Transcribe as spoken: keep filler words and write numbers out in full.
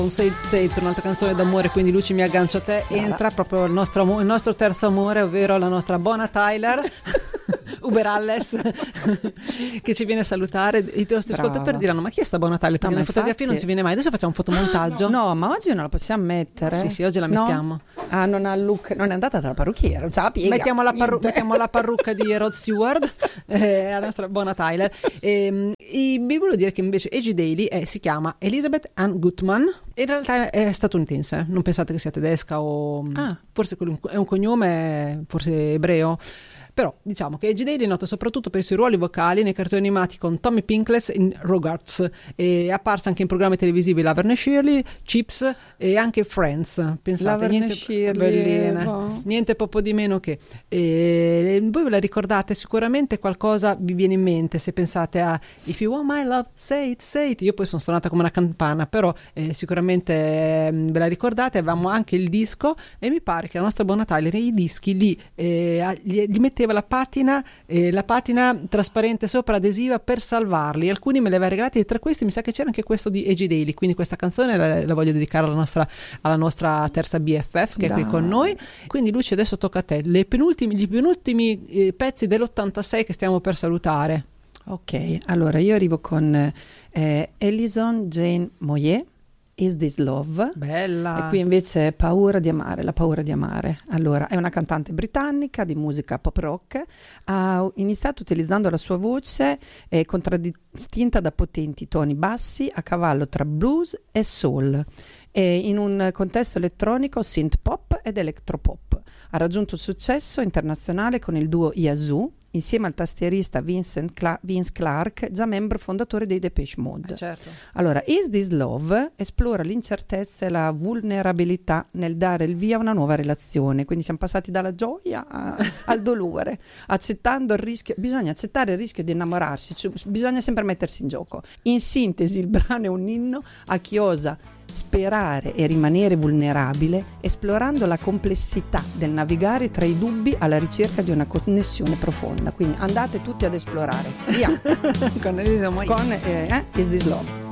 Un Say It Say It, un'altra canzone d'amore, quindi Luci mi aggancio a te. Brava. Entra proprio il nostro, il nostro terzo amore, ovvero la nostra Bona Tyler Uber Alles che ci viene a salutare. I nostri Brava. ascoltatori diranno: ma chi è sta Bona Tyler? Perché no, nella fotografia non ci viene mai. Adesso facciamo un fotomontaggio. No, no, ma oggi non la possiamo mettere. Sì, sì, oggi la mettiamo. No? Ah, non ha il look, non è andata dalla parrucchiera, non ce la piega. Mettiamo la, parru- mettiamo la parrucca di Rod Stewart, eh, la nostra Bona Tyler. E, e vi volevo dire che invece A G Daily è, si chiama Elizabeth Ann Gutman. In realtà è statunitense, non pensate che sia tedesca o ah. forse è un cognome, forse ebreo. Però diciamo che A G Daily è noto soprattutto per i suoi ruoli vocali nei cartoni animati con Tommy Pinkletts in Rugrats, e è apparsa anche in programmi televisivi Laverne e Shirley, Chips e anche Friends. Pensate, Laverne niente, Shirley, bellina, no. niente poco di meno che. E voi ve la ricordate? Sicuramente qualcosa vi viene in mente se pensate a If You Want My Love, Say It, Say It. Io poi sono suonata come una campana, però eh, sicuramente eh, ve la ricordate. Avevamo anche il disco e mi pare che la nostra Bona Tyler i dischi li, eh, li, li metteva la patina eh, la patina trasparente sopra adesiva per salvarli. Alcuni me li aveva regalati e tra questi mi sa che c'era anche questo di A G Daily, quindi questa canzone la, la voglio dedicare alla nostra, alla nostra terza B F F che Dai. è qui con noi. Quindi Luci, adesso tocca a te le penultimi, gli penultimi eh, pezzi dell'ottantasei che stiamo per salutare. Ok, allora io arrivo con eh, Alison Jane Moyet, Is This Love? Bella. E qui invece è Paura di amare, la paura di amare. Allora, è una cantante britannica di musica pop rock, ha iniziato utilizzando la sua voce eh, contraddistinta da potenti toni bassi a cavallo tra blues e soul, e in un contesto elettronico synth pop ed electropop. Ha raggiunto successo internazionale con il duo Yazoo, insieme al tastierista Vincent Cla- Vince Clarke, già membro fondatore dei Depeche Mode. Eh certo. Allora, Is This Love esplora l'incertezza e la vulnerabilità nel dare il via a una nuova relazione, quindi siamo passati dalla gioia a, al dolore, accettando il rischio. Bisogna accettare il rischio di innamorarsi, cioè, bisogna sempre mettersi in gioco. In sintesi, il brano è un inno a chi osa sperare e rimanere vulnerabile, esplorando la complessità del navigare tra i dubbi alla ricerca di una connessione profonda. Quindi andate tutti ad esplorare, via. Con Elisa Moyet. Con eh, eh, Is This Love.